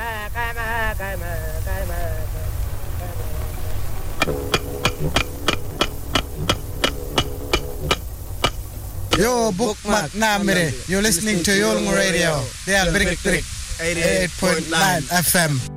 Yo, Bookmark Namire. You're listening to Yolngu Radio. They are Brick 88.9 FM.